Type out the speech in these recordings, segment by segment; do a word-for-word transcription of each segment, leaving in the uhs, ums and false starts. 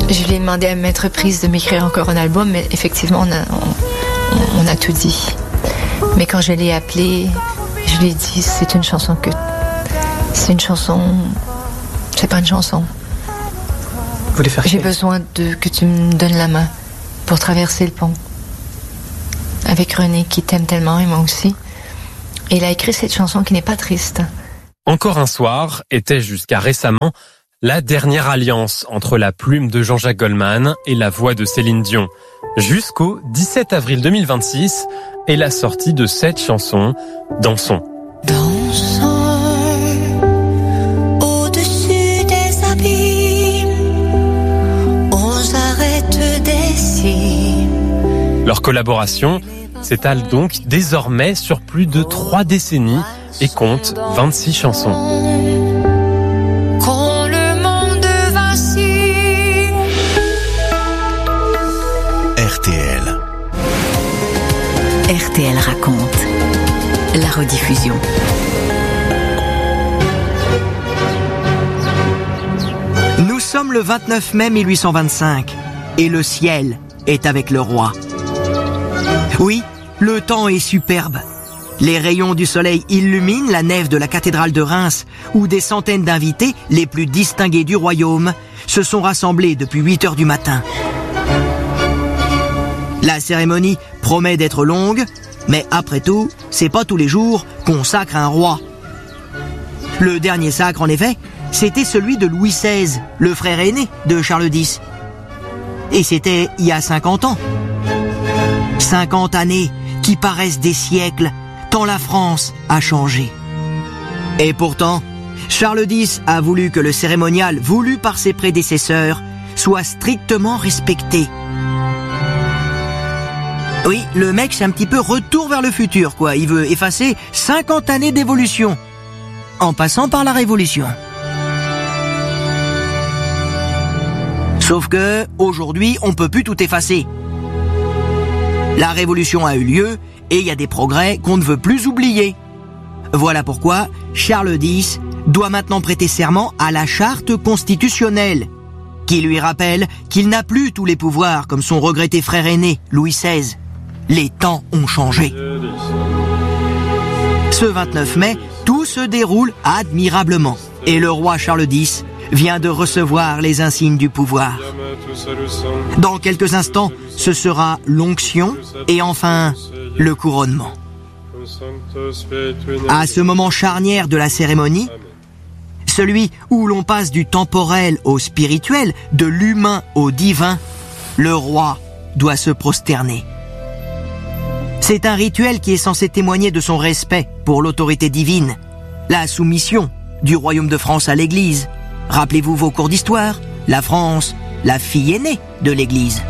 Je lui ai demandé à maintes reprises de m'écrire encore un album, mais effectivement, on a, on, on a tout dit. Mais quand je l'ai appelé, je lui ai dit, c'est une chanson que... C'est une chanson... C'est pas une chanson. Vous voulez faire J'ai besoin de, que tu me donnes la main pour traverser le pont. Avec René, qui t'aime tellement, et moi aussi. Et il a écrit cette chanson qui n'est pas triste. Encore un soir était jusqu'à récemment la dernière alliance entre la plume de Jean-Jacques Goldman et la voix de Céline Dion, jusqu'au dix-sept avril deux mille vingt-six et la sortie de cette chanson, Dansons. Dansons au-dessus des abîmes, on s'arrête des cimes. Leur collaboration s'étale donc désormais sur plus de trois décennies et compte vingt-six chansons. R T L. R T L raconte la rediffusion. Nous sommes le vingt-neuf mai mille huit cent vingt-cinq et le ciel est avec le roi. Oui, le temps est superbe. Les rayons du soleil illuminent la nef de la cathédrale de Reims où des centaines d'invités, les plus distingués du royaume, se sont rassemblés depuis huit heures du matin. La cérémonie promet d'être longue, mais après tout, c'est pas tous les jours qu'on sacre un roi. Le dernier sacre, en effet, c'était celui de Louis seize, le frère aîné de Charles dix. Et c'était il y a cinquante ans. cinquante années qui paraissent des siècles, tant la France a changé. Et pourtant, Charles dix a voulu que le cérémonial voulu par ses prédécesseurs soit strictement respecté. Oui, le mec, c'est un petit peu retour vers le futur, quoi. Il veut effacer cinquante années d'évolution, en passant par la Révolution. Sauf que, aujourd'hui, on peut plus tout effacer. La Révolution a eu lieu, et il y a des progrès qu'on ne veut plus oublier. Voilà pourquoi Charles dix doit maintenant prêter serment à la charte constitutionnelle, qui lui rappelle qu'il n'a plus tous les pouvoirs comme son regretté frère aîné, Louis seize. Les temps ont changé. Ce vingt-neuf mai, tout se déroule admirablement. Et le roi Charles dix vient de recevoir les insignes du pouvoir. Dans quelques instants, ce sera l'onction et enfin le couronnement. À ce moment charnière de la cérémonie, celui où l'on passe du temporel au spirituel, de l'humain au divin, le roi doit se prosterner. C'est un rituel qui est censé témoigner de son respect pour l'autorité divine, la soumission du royaume de France à l'Église. Rappelez-vous vos cours d'histoire, la France, la fille aînée de l'Église.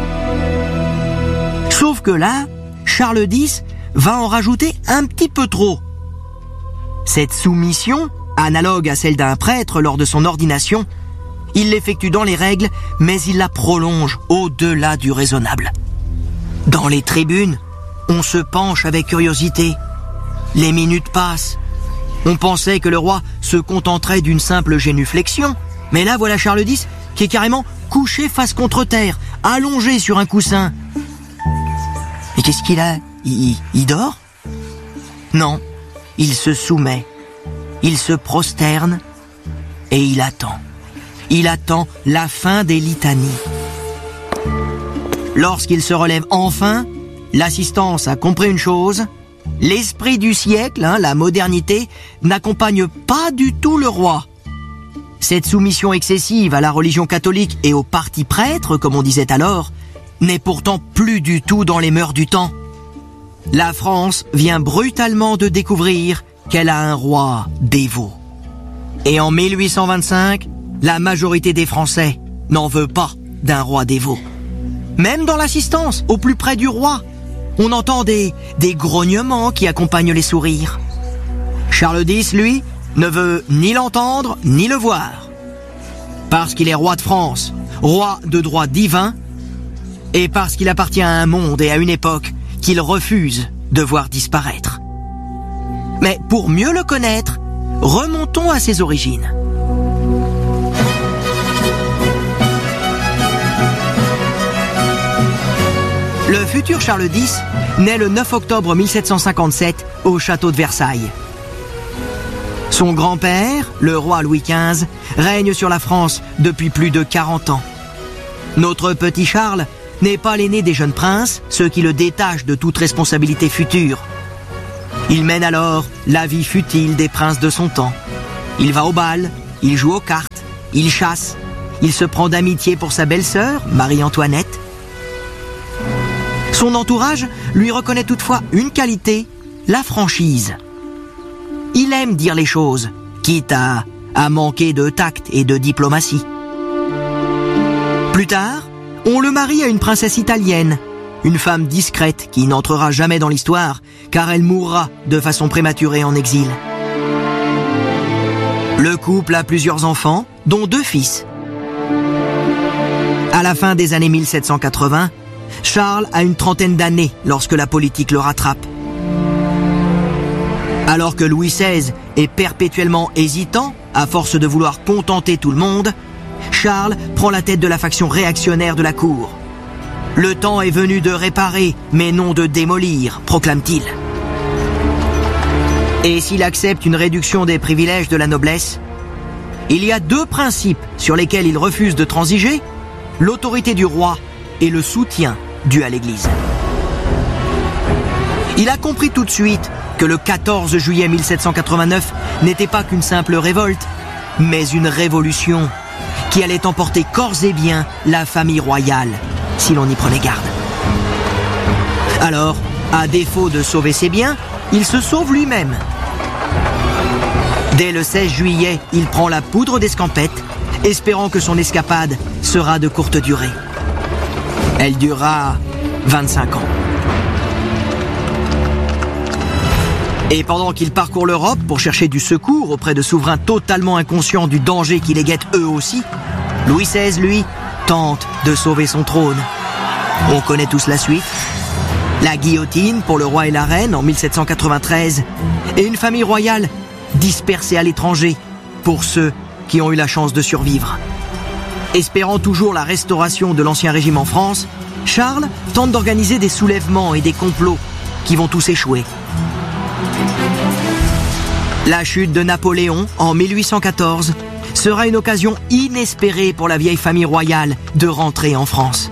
Sauf que là, Charles dix va en rajouter un petit peu trop. Cette soumission, analogue à celle d'un prêtre lors de son ordination, il l'effectue dans les règles, mais il la prolonge au-delà du raisonnable. Dans les tribunes, on se penche avec curiosité. Les minutes passent. On pensait que le roi se contenterait d'une simple génuflexion, mais là voilà Charles dix qui est carrément couché face contre terre, allongé sur un coussin. Et qu'est-ce qu'il a ? il, il dort ? Non, il se soumet, il se prosterne et il attend. Il attend la fin des litanies. Lorsqu'il se relève enfin, l'assistance a compris une chose, l'esprit du siècle, hein, la modernité, n'accompagne pas du tout le roi. Cette soumission excessive à la religion catholique et au parti prêtre, comme on disait alors, n'est pourtant plus du tout dans les mœurs du temps. La France vient brutalement de découvrir qu'elle a un roi dévot. Et en mille huit cent vingt-cinq, la majorité des Français n'en veut pas d'un roi dévot. Même dans l'assistance, au plus près du roi, on entend des, des grognements qui accompagnent les sourires. Charles dix, lui, ne veut ni l'entendre ni le voir. Parce qu'il est roi de France, roi de droit divin, et parce qu'il appartient à un monde et à une époque qu'il refuse de voir disparaître. Mais pour mieux le connaître, remontons à ses origines. futur Charles dix naît le neuf octobre mille sept cent cinquante-sept au château de Versailles. Son grand-père, le roi Louis quinze, règne sur la France depuis plus de quarante ans. Notre petit Charles n'est pas l'aîné des jeunes princes, ce qui le détache de toute responsabilité future. Il mène alors la vie futile des princes de son temps. Il va au bal, il joue aux cartes, il chasse, il se prend d'amitié pour sa belle-sœur, Marie-Antoinette. Son entourage lui reconnaît toutefois une qualité, la franchise. Il aime dire les choses, quitte à, à manquer de tact et de diplomatie. Plus tard, on le marie à une princesse italienne, une femme discrète qui n'entrera jamais dans l'histoire, car elle mourra de façon prématurée en exil. Le couple a plusieurs enfants, dont deux fils. À la fin des années mille sept cent quatre-vingts, Charles a une trentaine d'années lorsque la politique le rattrape. Alors que Louis seize est perpétuellement hésitant, à force de vouloir contenter tout le monde, Charles prend la tête de la faction réactionnaire de la cour. Le temps est venu de réparer, mais non de démolir, proclame-t-il. Et s'il accepte une réduction des privilèges de la noblesse, il y a deux principes sur lesquels il refuse de transiger, l'autorité du roi et le soutien dû à l'Église. Il a compris tout de suite que le quatorze juillet mille sept cent quatre-vingt-neuf n'était pas qu'une simple révolte, mais une révolution qui allait emporter corps et biens la famille royale, si l'on y prenait garde. Alors, à défaut de sauver ses biens, il se sauve lui-même. Dès le seize juillet, il prend la poudre d'escampette, espérant que son escapade sera de courte durée. Elle durera vingt-cinq ans. Et pendant qu'il parcourt l'Europe pour chercher du secours auprès de souverains totalement inconscients du danger qui les guette eux aussi, Louis seize, lui, tente de sauver son trône. On connaît tous la suite. La guillotine pour le roi et la reine en mille sept cent quatre-vingt-treize et une famille royale dispersée à l'étranger pour ceux qui ont eu la chance de survivre. Espérant toujours la restauration de l'Ancien Régime en France, Charles tente d'organiser des soulèvements et des complots qui vont tous échouer. La chute de Napoléon en mille huit cent quatorze sera une occasion inespérée pour la vieille famille royale de rentrer en France.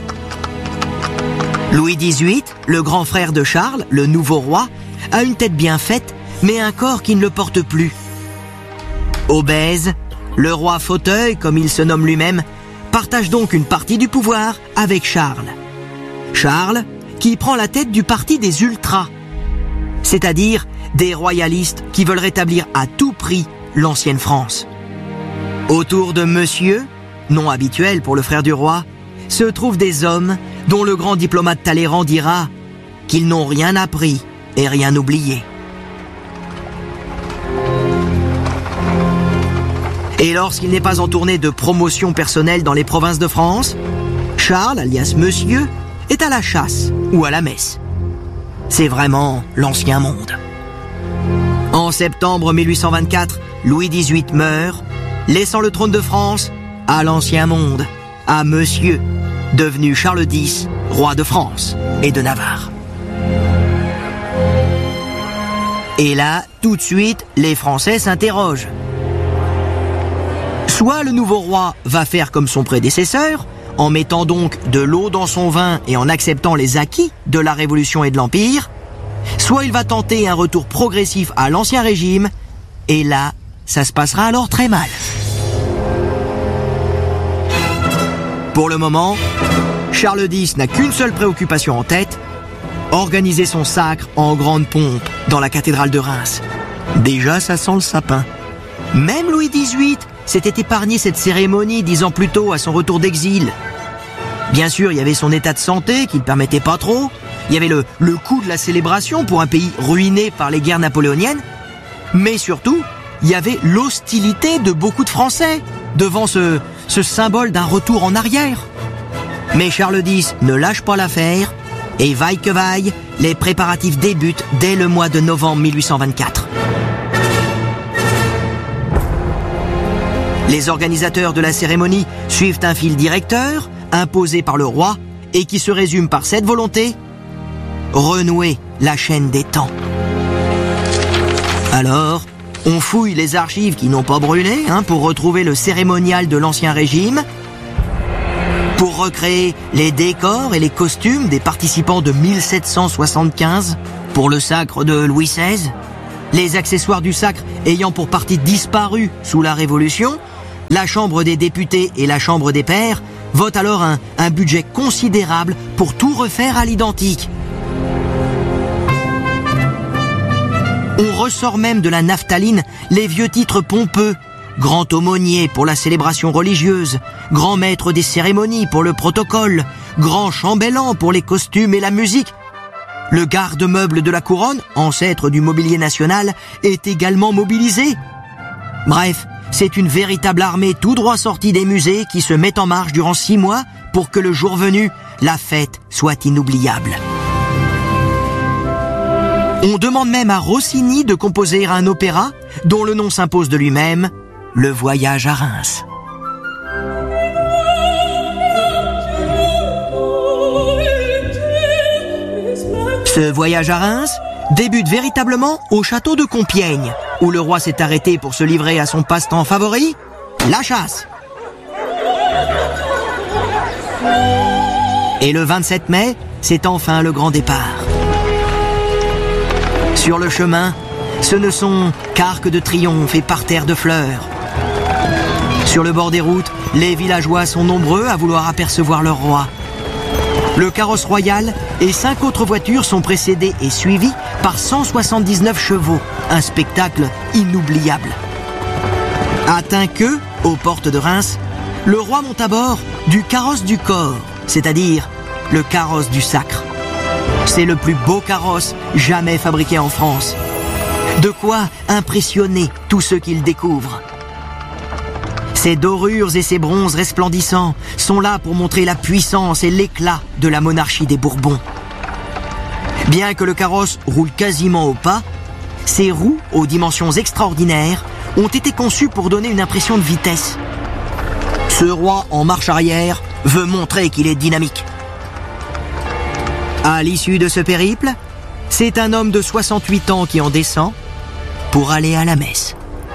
Louis dix-huit, le grand frère de Charles, le nouveau roi, a une tête bien faite, mais un corps qui ne le porte plus. Obèse, le roi fauteuil, comme il se nomme lui-même, partage donc une partie du pouvoir avec Charles. Charles, qui prend la tête du parti des ultras, c'est-à-dire des royalistes qui veulent rétablir à tout prix l'ancienne France. Autour de Monsieur, nom habituel pour le frère du roi, se trouvent des hommes dont le grand diplomate Talleyrand dira qu'ils n'ont rien appris et rien oublié. Et lorsqu'il n'est pas en tournée de promotion personnelle dans les provinces de France, Charles, alias Monsieur, est à la chasse ou à la messe. C'est vraiment l'ancien monde. En septembre mille huit cent vingt-quatre, Louis dix-huit meurt, laissant le trône de France à l'ancien monde, à Monsieur, devenu Charles dix, roi de France et de Navarre. Et là, tout de suite, les Français s'interrogent. Soit le nouveau roi va faire comme son prédécesseur, en mettant donc de l'eau dans son vin et en acceptant les acquis de la Révolution et de l'Empire, soit il va tenter un retour progressif à l'Ancien Régime, et là, ça se passera alors très mal. Pour le moment, Charles dix n'a qu'une seule préoccupation en tête, organiser son sacre en grande pompe dans la cathédrale de Reims. Déjà, ça sent le sapin. Même Louis dix-huit s'était épargné cette cérémonie dix ans plus tôt à son retour d'exil. Bien sûr, il y avait son état de santé qui ne permettait pas trop, il y avait le, le coût de la célébration pour un pays ruiné par les guerres napoléoniennes, mais surtout, il y avait l'hostilité de beaucoup de Français devant ce, ce symbole d'un retour en arrière. Mais Charles dix ne lâche pas l'affaire, et vaille que vaille, les préparatifs débutent dès le mois de novembre mille huit cent vingt-quatre. Les organisateurs de la cérémonie suivent un fil directeur, imposé par le roi, et qui se résume par cette volonté: renouer la chaîne des temps. Alors, on fouille les archives qui n'ont pas brûlé hein, pour retrouver le cérémonial de l'Ancien Régime, pour recréer les décors et les costumes des participants de mille sept cent soixante-quinze pour le sacre de Louis seize, les accessoires du sacre ayant pour partie disparu sous la Révolution. La Chambre des députés et la Chambre des pairs votent alors un, un budget considérable pour tout refaire à l'identique. On ressort même de la naphtaline les vieux titres pompeux: grand aumônier pour la célébration religieuse, grand maître des cérémonies pour le protocole, grand chambellan pour les costumes et la musique. Le garde-meuble de la couronne, ancêtre du mobilier national, est également mobilisé. Bref, c'est une véritable armée tout droit sortie des musées qui se met en marche durant six mois pour que le jour venu, la fête soit inoubliable. On demande même à Rossini de composer un opéra dont le nom s'impose de lui-même, Le Voyage à Reims. Ce voyage à Reims débute véritablement au château de Compiègne, où le roi s'est arrêté pour se livrer à son passe-temps favori, la chasse. Et le vingt-sept mai, c'est enfin le grand départ. Sur le chemin, ce ne sont qu'arcs de triomphe et parterres de fleurs. Sur le bord des routes, les villageois sont nombreux à vouloir apercevoir leur roi. Le carrosse royal et cinq autres voitures sont précédées et suivies par cent soixante-dix-neuf chevaux, un spectacle inoubliable. Atteint que, aux portes de Reims, le roi monte à bord du carrosse du corps, c'est-à-dire le carrosse du sacre. C'est le plus beau carrosse jamais fabriqué en France. De quoi impressionner tous ceux qui le découvrent. Ces dorures et ces bronzes resplendissants sont là pour montrer la puissance et l'éclat de la monarchie des Bourbons. Bien que le carrosse roule quasiment au pas, ses roues aux dimensions extraordinaires ont été conçues pour donner une impression de vitesse. Ce roi en marche arrière veut montrer qu'il est dynamique. À l'issue de ce périple, c'est un homme de soixante-huit ans qui en descend pour aller à la messe.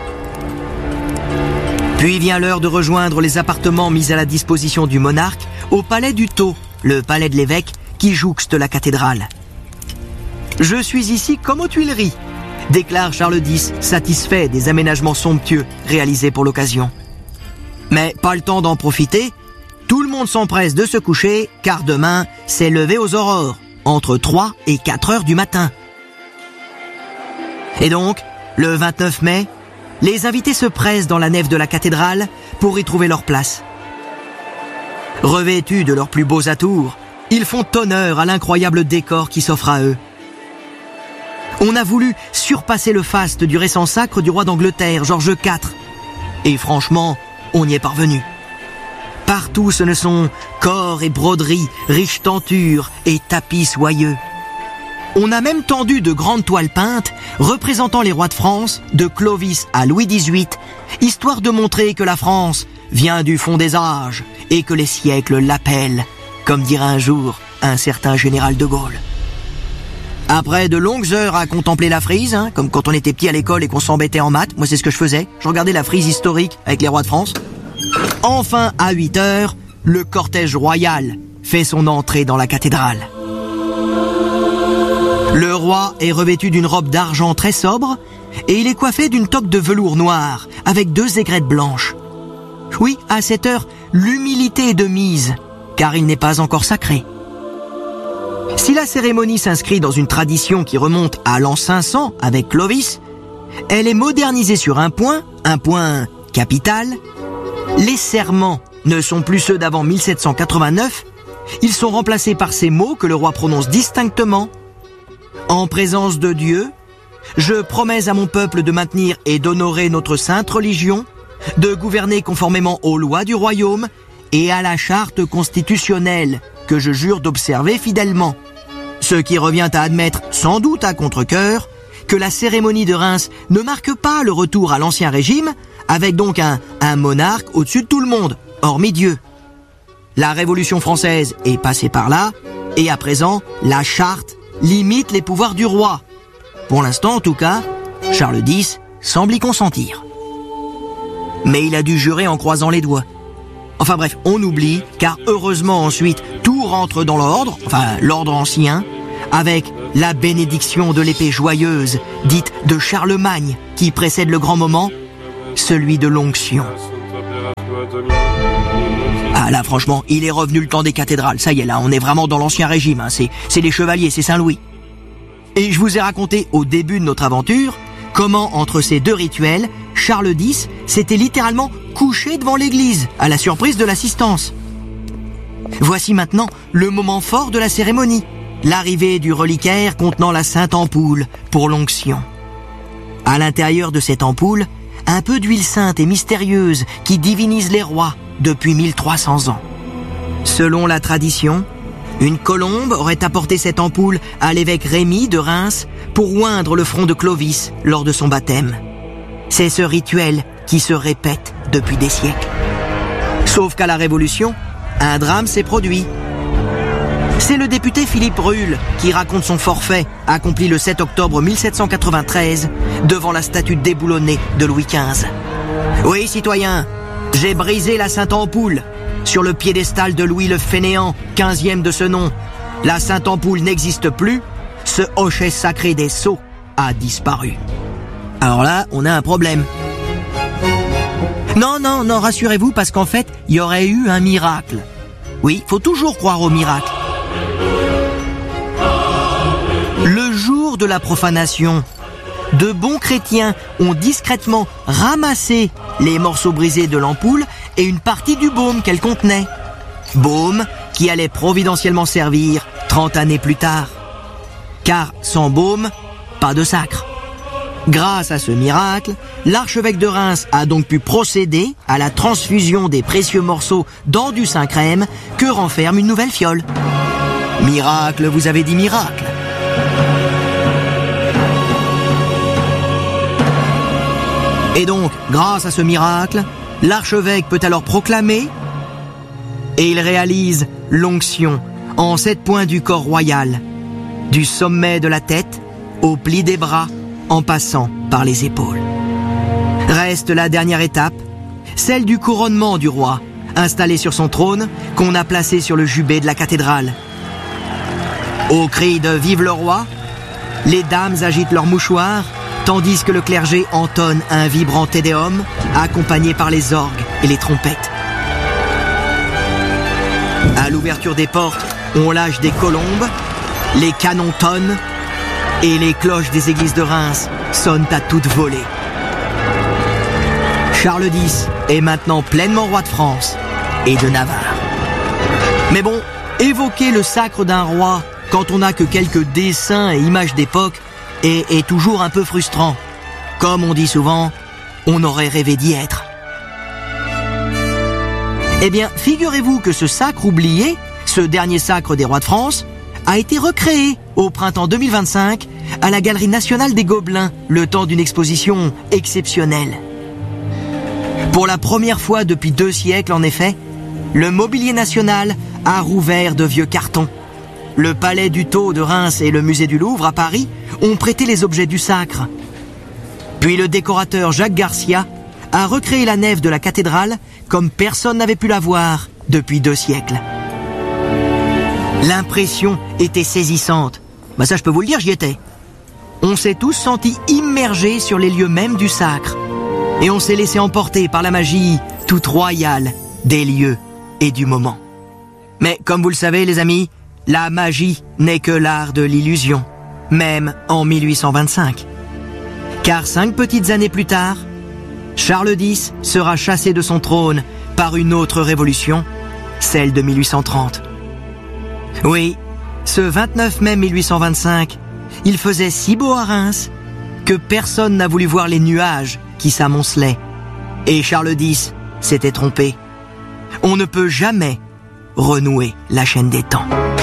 Puis vient l'heure de rejoindre les appartements mis à la disposition du monarque au palais du Thau, le palais de l'évêque qui jouxte la cathédrale. « Je suis ici comme aux Tuileries », déclare Charles dix, satisfait des aménagements somptueux réalisés pour l'occasion. Mais pas le temps d'en profiter, tout le monde s'empresse de se coucher car demain, c'est lever aux aurores, entre trois et quatre heures du matin. Et donc, le vingt-neuf mai, les invités se pressent dans la nef de la cathédrale pour y trouver leur place. Revêtus de leurs plus beaux atours, ils font honneur à l'incroyable décor qui s'offre à eux. On a voulu surpasser le faste du récent sacre du roi d'Angleterre, George quatre. Et franchement, on y est parvenu. Partout, ce ne sont corps et broderies, riches tentures et tapis soyeux. On a même tendu de grandes toiles peintes représentant les rois de France, de Clovis à Louis dix-huit, histoire de montrer que la France vient du fond des âges et que les siècles l'appellent, comme dira un jour un certain général de Gaulle. Après de longues heures à contempler la frise, hein, comme quand on était petit à l'école et qu'on s'embêtait en maths, moi c'est ce que je faisais, je regardais la frise historique avec les rois de France. Enfin, à huit heures, le cortège royal fait son entrée dans la cathédrale. Le roi est revêtu d'une robe d'argent très sobre et il est coiffé d'une toque de velours noir avec deux aigrettes blanches. Oui, à cette heure, l'humilité est de mise, car il n'est pas encore sacré. Si la cérémonie s'inscrit dans une tradition qui remonte à l'an cinq cents avec Clovis, elle est modernisée sur un point, un point capital. Les serments ne sont plus ceux d'avant mille sept cent quatre-vingt-neuf, ils sont remplacés par ces mots que le roi prononce distinctement. En présence de Dieu, je promets à mon peuple de maintenir et d'honorer notre sainte religion, de gouverner conformément aux lois du royaume et à la charte constitutionnelle que je jure d'observer fidèlement. Ce qui revient à admettre, sans doute à contre-cœur, que la cérémonie de Reims ne marque pas le retour à l'ancien régime, avec donc un, un monarque au-dessus de tout le monde, hormis Dieu. la Révolution française est passée par là, et à présent, la charte limite les pouvoirs du roi. Pour l'instant, en tout cas, Charles X semble y consentir. Mais il a dû jurer en croisant les doigts. Enfin bref, on oublie, car heureusement ensuite, tout rentre dans l'ordre, enfin l'ordre ancien, avec la bénédiction de l'épée joyeuse, dite de Charlemagne, qui précède le grand moment, celui de l'onction. Ah là, franchement, il est revenu le temps des cathédrales. Ça y est, là, on est vraiment dans l'ancien régime. Hein. C'est, c'est les chevaliers, c'est Saint-Louis. Et je vous ai raconté au début de notre aventure comment, entre ces deux rituels, Charles X s'était littéralement couché devant l'église, à la surprise de l'assistance. Voici maintenant le moment fort de la cérémonie, l'arrivée du reliquaire contenant la sainte ampoule pour l'onction. À l'intérieur de cette ampoule, un peu d'huile sainte et mystérieuse qui divinise les rois depuis mille trois cents ans. Selon la tradition, une colombe aurait apporté cette ampoule à l'évêque Rémy de Reims pour oindre le front de Clovis lors de son baptême. C'est ce rituel qui se répète depuis des siècles. Sauf qu'à la Révolution, un drame s'est produit. C'est le député Philippe Ruhl qui raconte son forfait accompli le sept octobre mille sept cent quatre-vingt-treize devant la statue déboulonnée de Louis quinze. Oui, citoyens, j'ai brisé la sainte ampoule sur le piédestal de Louis le Fainéant, quinzième de ce nom. La sainte ampoule n'existe plus, ce hochet sacré des sceaux a disparu. Alors là, on a un problème. Non, non, non, rassurez-vous, parce qu'en fait, il y aurait eu un miracle. Oui, faut toujours croire au miracle. Le jour de la profanation, de bons chrétiens ont discrètement ramassé les morceaux brisés de l'ampoule et une partie du baume qu'elle contenait. Baume qui allait providentiellement servir trente années plus tard. Car sans baume, pas de sacre. Grâce à ce miracle, l'archevêque de Reims a donc pu procéder à la transfusion des précieux morceaux dans du Saint-Crème que renferme une nouvelle fiole. Miracle, vous avez dit miracle. Et donc, grâce à ce miracle, l'archevêque peut alors proclamer et il réalise l'onction en sept points du corps royal, du sommet de la tête au pli des bras en passant par les épaules. Reste la dernière étape, celle du couronnement du roi, installé sur son trône qu'on a placé sur le jubé de la cathédrale. Au cri de « Vive le roi !», les dames agitent leurs mouchoirs tandis que le clergé entonne un vibrant Te Deum accompagné par les orgues et les trompettes. À l'ouverture des portes, on lâche des colombes, les canons tonnent et les cloches des églises de Reims sonnent à toute volée. Charles X est maintenant pleinement roi de France et de Navarre. Mais bon, évoquer le sacre d'un roi quand on n'a que quelques dessins et images d'époque est, est toujours un peu frustrant. Comme on dit souvent, on aurait rêvé d'y être. Eh bien, figurez-vous que ce sacre oublié, ce dernier sacre des rois de France, a été recréé au printemps deux mille vingt-cinq à la Galerie nationale des Gobelins, le temps d'une exposition exceptionnelle. Pour la première fois depuis deux siècles, en effet, le mobilier national a rouvert de vieux cartons. Le Palais du Tau de Reims et le Musée du Louvre à Paris ont prêté les objets du sacre. Puis le décorateur Jacques Garcia a recréé la nef de la cathédrale comme personne n'avait pu la voir depuis deux siècles. L'impression était saisissante. Bah ça je peux vous le dire, j'y étais. On s'est tous sentis immergés sur les lieux mêmes du sacre. Et on s'est laissé emporter par la magie toute royale des lieux et du moment. Mais comme vous le savez les amis, la magie n'est que l'art de l'illusion, même en mille huit cent vingt-cinq. Car cinq petites années plus tard, Charles X sera chassé de son trône par une autre révolution, celle de mille huit cent trente. Oui, ce vingt-neuf mai mille huit cent vingt-cinq, il faisait si beau à Reims que personne n'a voulu voir les nuages qui s'amoncelaient. Et Charles X s'était trompé. On ne peut jamais renouer la chaîne des temps.